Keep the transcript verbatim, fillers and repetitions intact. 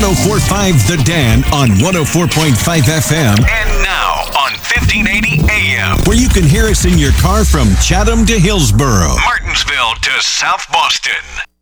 oh four point five The Dan on one oh four point five F M. And now on fifteen eighty A M. Where you can hear us in your car from Chatham to Hillsboro, Martinsville to South Boston.